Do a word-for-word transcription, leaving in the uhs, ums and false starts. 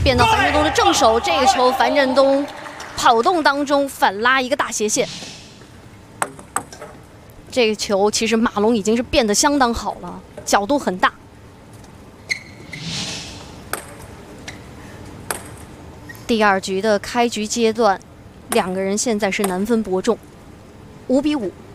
变到樊振东的正手。这个球，樊振东跑动当中反拉一个大斜线。这个球其实马龙已经是变得相当好了，角度很大。第二局的开局阶段，两个人现在是难分伯仲，五比五。